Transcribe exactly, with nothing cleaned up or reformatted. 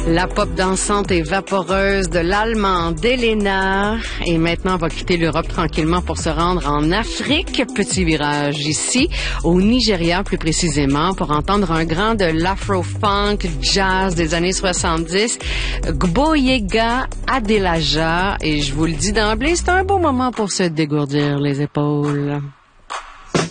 La pop dansante et vaporeuse de l'allemande Elena. Et maintenant, on va quitter l'Europe tranquillement pour se rendre en Afrique. Petit virage ici, au Nigeria plus précisément, pour entendre un grand de l'afro-funk jazz des années soixante-dix, Gboyega Adelaja. Et je vous le dis d'emblée, c'est un beau moment pour se dégourdir les épaules.